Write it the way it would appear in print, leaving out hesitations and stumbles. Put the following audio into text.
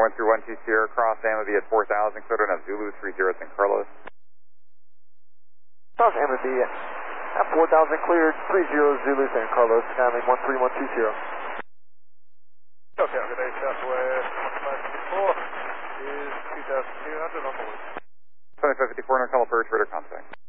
1312 Sierra, cross Amity at 4000, cleared on Zulu 30 San Carlos. Cross Amity at 4000, cleared 30 Zulu San Carlos, skyline 13120. Okay, good day, Southwest 554 is 2200 on the way. 2554, no call approach, radar contact.